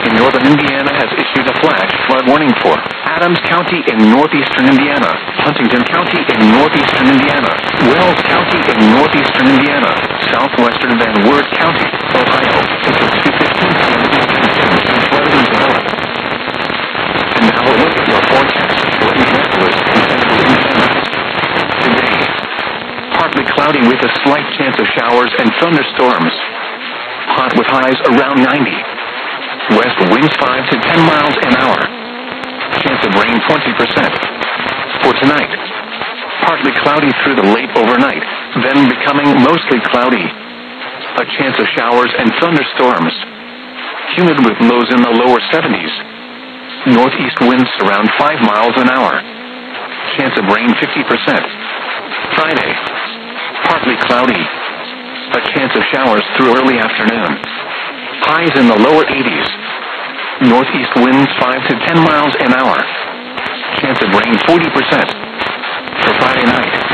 in northern Indiana has issued a flash flood warning for Adams County in northeastern Indiana, Huntington County in northeastern Indiana, Wells County in northeastern Indiana, southwestern Van Wert County, Ohio, until 2:15 p.m. Eastern Standard Time. And now a look at your forecast for Indianapolis and central Indiana. Today, partly cloudy with a slight chance of showers and thunderstorms. Hot with highs around 90. West winds 5 to 10 miles an hour. Chance of rain 20%. For tonight, partly cloudy through the late overnight, then becoming mostly cloudy. A chance of showers and thunderstorms. Humid with lows in the lower 70s. Northeast winds around 5 miles an hour. Chance of rain 50%. Friday, partly cloudy. A chance of showers through early afternoon. Highs in the lower 80s. Northeast winds 5 to 10 miles an hour. Chance of rain 40%. For Friday night,